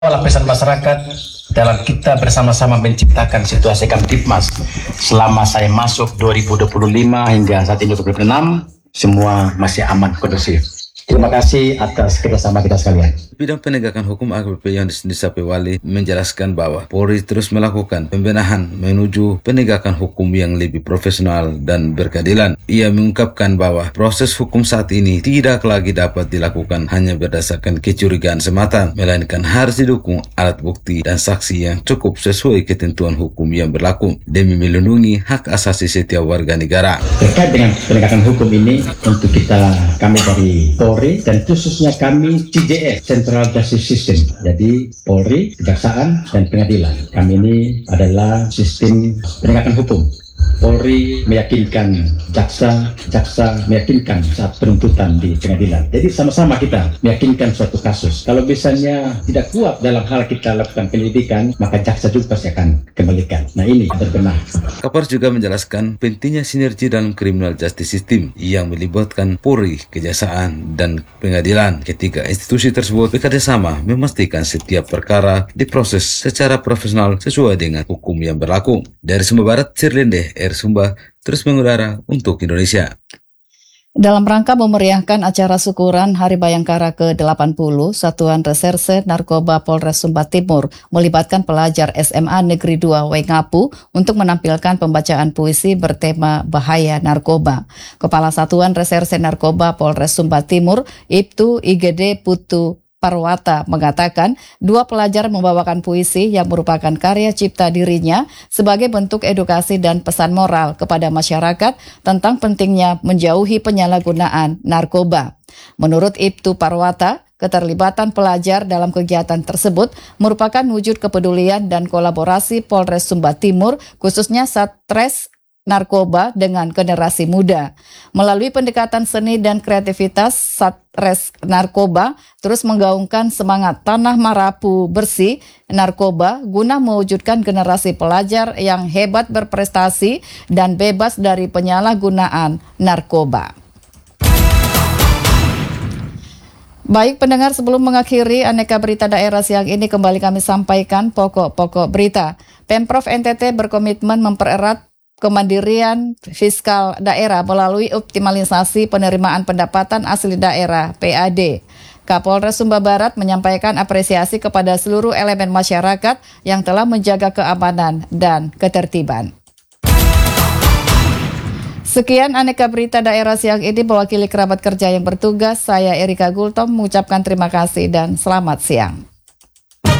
Lapisan masyarakat dalam kita bersama-sama menciptakan situasi Kamtipmas selama saya masuk 2025 hingga saat ini 2026 semua masih aman kondusif. Terima kasih atas kerjasama kita sekalian. Bidang penegakan hukum AKBP yang Sape Wali menjelaskan bahwa Polri terus melakukan pembenahan menuju penegakan hukum yang lebih profesional dan berkeadilan. Ia mengungkapkan bahwa proses hukum saat ini tidak lagi dapat dilakukan hanya berdasarkan kecurigaan semata, melainkan harus didukung alat bukti dan saksi yang cukup sesuai ketentuan hukum yang berlaku demi melindungi hak asasi setiap warga negara. Terkait dengan penegakan hukum ini, untuk kami dari Polri dan khususnya kami CJS, Central Justice System. Jadi Polri, Kejaksaan, dan Pengadilan. Kami ini adalah sistem penegakan hukum. Polri meyakinkan jaksa, jaksa meyakinkan saat penuntutan di pengadilan. Jadi sama-sama kita meyakinkan suatu kasus. Kalau misalnya tidak kuat dalam hal kita lakukan penyelidikan, maka jaksa juga pasti akan kembalikan. Nah, ini berbenah. Kapolres juga menjelaskan pentingnya sinergi dalam criminal justice system yang melibatkan Polri, Kejaksaan, dan Pengadilan. Ketiga institusi tersebut bekerjasama memastikan setiap perkara diproses secara profesional sesuai dengan hukum yang berlaku. Dari Sumba Barat, Sirlinde Air Sumba terus mengudara untuk Indonesia. Dalam rangka memeriahkan acara syukuran Hari Bayangkara ke-80, Satuan Reserse Narkoba Polres Sumba Timur melibatkan pelajar SMA Negeri 2 Wengapu untuk menampilkan pembacaan puisi bertema Bahaya Narkoba. Kepala Satuan Reserse Narkoba Polres Sumba Timur, Ibtu IGD Putu Parwata mengatakan 2 pelajar membawakan puisi yang merupakan karya cipta dirinya sebagai bentuk edukasi dan pesan moral kepada masyarakat tentang pentingnya menjauhi penyalahgunaan narkoba. Menurut Ibtu Parwata, keterlibatan pelajar dalam kegiatan tersebut merupakan wujud kepedulian dan kolaborasi Polres Sumba Timur, khususnya Satres Narkoba dengan generasi muda. Melalui pendekatan seni dan kreativitas, Satres Narkoba terus menggaungkan semangat tanah marapu bersih narkoba guna mewujudkan generasi pelajar yang hebat berprestasi dan bebas dari penyalahgunaan narkoba. Baik pendengar, sebelum mengakhiri aneka berita daerah siang ini, kembali kami sampaikan pokok-pokok berita. Pemprov NTT berkomitmen mempererat kemandirian fiskal daerah melalui optimalisasi penerimaan pendapatan asli daerah (PAD). Kapolres Sumba Barat menyampaikan apresiasi kepada seluruh elemen masyarakat yang telah menjaga keamanan dan ketertiban. Sekian aneka berita daerah siang ini, mewakili kerabat kerja yang bertugas, saya Erika Gultom mengucapkan terima kasih dan selamat siang.